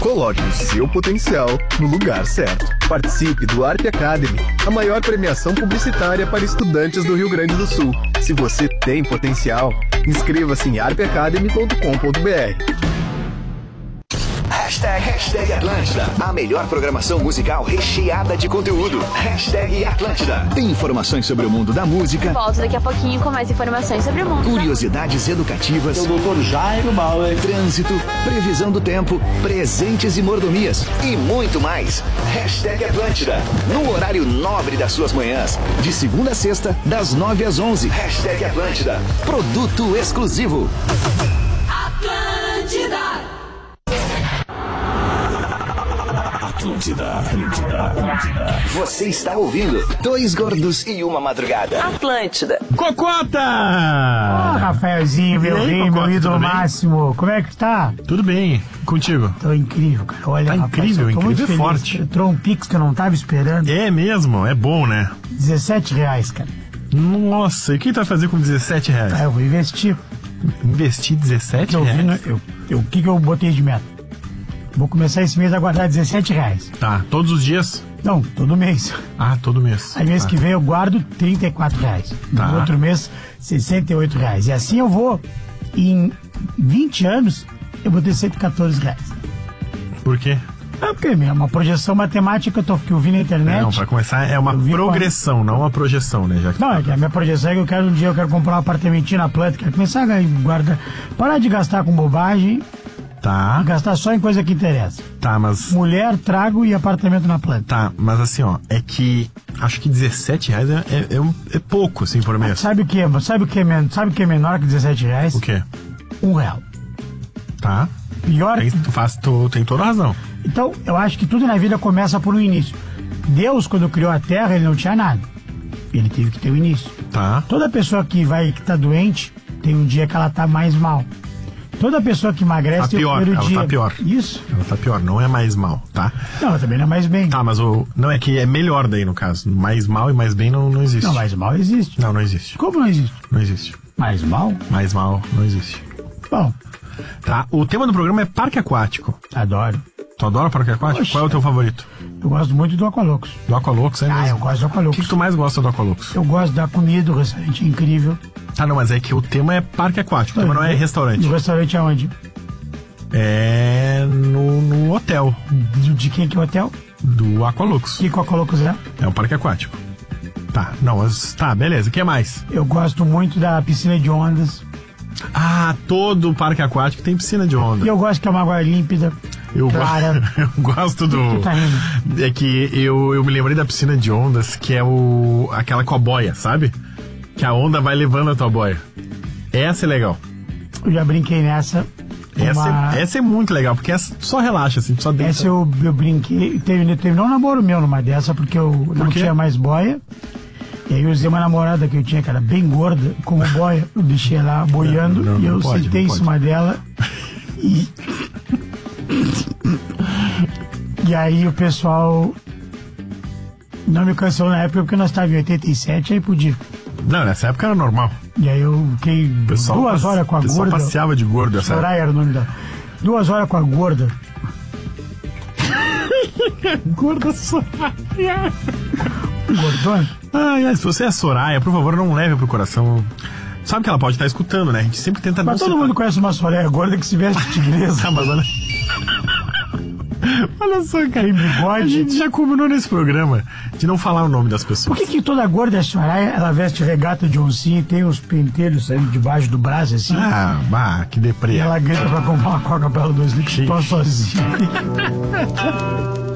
Coloque o seu potencial no lugar certo. Participe do ARP Academy, a maior premiação publicitária para estudantes do Rio Grande do Sul. Se você tem potencial, inscreva-se em arpacademy.com.br. Hashtag Atlântida, a melhor programação musical recheada de conteúdo. Hashtag Atlântida. Tem informações sobre o mundo da música. Volto daqui a pouquinho com mais informações sobre o mundo. Curiosidades educativas. O Dr. Jairo Bauer. Trânsito, previsão do tempo, presentes e mordomias e muito mais. Hashtag Atlântida, no horário nobre das suas manhãs, de segunda a sexta, das 9 às 11. Hashtag Atlântida, produto exclusivo. Atlântida. Você está ouvindo Dois Gordos e Uma Madrugada. Atlântida. Cocota! Rafaelzinho, meu rei, Cocota, meu ídolo tudo bem? máximo. Como é que tá? Tudo bem, contigo? Tô incrível, cara. Olha, Tá rapaz, incrível, eu tô muito incrível e feliz. forte. Entrou um Pix que eu não tava esperando. É mesmo, é bom, né? R$17, cara. Nossa, e o que tu vai fazer com R$17? Eu vou investir. Investir R$17? O que eu botei de meta? Vou começar esse mês a guardar R$17. Tá, todos os dias? Não, todo mês. Ah, todo mês. Aí mês Tá. que vem eu guardo R$34. Tá. No outro mês, R$68. E assim eu vou, em 20 anos, eu vou ter R$114. Por quê? É porque é uma projeção matemática que eu vi na internet. Não, pra começar, é uma Eu vi progressão, não uma projeção, né? Já que Não, é que a minha projeção é que um dia eu quero comprar um apartamentinho na planta, quero começar a guardar, parar de gastar com bobagem, Tá, gastar só em coisa que interessa. tá, mas... Mulher, trago e apartamento na planta. Tá, mas assim, ó, é que acho que R$17 é pouco, assim, por mês. Sabe o que é menor que R$17? O quê? R$1. Tá, Pior que... tu tem toda a razão. Então, eu acho que tudo na vida começa por um início. Deus, quando criou a Terra, ele não tinha nada. Ele teve que ter um início. Tá, Toda pessoa que tá doente, tem um dia que ela tá mais mal. Toda pessoa que emagrece Tá tem o pior, primeiro ela dia. tá pior. Isso. ela tá pior, não é mais mal, tá? Não, também não é mais bem. Tá, mas não é que é melhor daí, no caso. Mais mal e mais bem não existe. Não, mais mal existe. Não existe. Como não existe? Não existe. Mais mal? Mais mal não existe. Bom, Tá, o tema do programa é parque aquático. adoro. Tu adora parque aquático? Oxe. Qual é o teu favorito? Eu gosto muito do Aqualocos. Do Aqualocos, é Ah, mesmo? eu gosto do O que Aqualocos. tu mais gosta do Aqualocos? Eu gosto da comida, o restaurante é incrível. Tá, não, mas é que o tema é parque aquático, o tema não é restaurante. O restaurante é onde? É no hotel De quem que é o hotel? do Aqualocos. Que Aqualocos é? É um parque aquático. Tá, não, mas tá, beleza. O que mais? Eu gosto muito da piscina de ondas. Ah, todo parque aquático tem piscina de onda. E eu gosto que é uma água límpida, clara. Eu gosto do... que tá rindo? É que eu me lembrei da piscina de ondas, que é aquela com a boia, sabe? Que a onda vai levando a tua boia. Essa é legal. Eu já brinquei nessa. Essa é muito legal, porque essa só relaxa, assim, só deita. Essa eu brinquei. Terminou um namoro meu numa dessa, porque eu não quê? tinha mais boia. E aí eu usei uma namorada que eu tinha, que era bem gorda, como boia. Eu deixei ela boiando Não, e eu pode, sentei não em pode. cima dela. E aí o pessoal não me cancelou na época, porque nós estávamos em 87, aí podia. Não, nessa época era normal. E aí eu fiquei O pessoal 2 horas com a o pessoal gorda. passeava de gordo essa época. Soraya era o nome dela. 2 horas com a gorda. Gorda Soraya. Gordona? Ai, se você é Soraya, por favor, não leve pro coração. Sabe que ela pode estar escutando, né? A gente sempre tenta Mas não todo se- mundo conhece uma Soraya gorda que se veste de tigresa. Tá, mas olha... Olha só, cara. Tem bigode. A gente já combinou nesse programa de não falar o nome das pessoas. Por que toda gorda é Soraya, ela veste regata de oncinha e tem os pentelhos saindo debaixo do braço assim? Ah, bah, que E deprê. ela grita pra comprar uma coca pela 2 litros e Ixi. tô sozinha.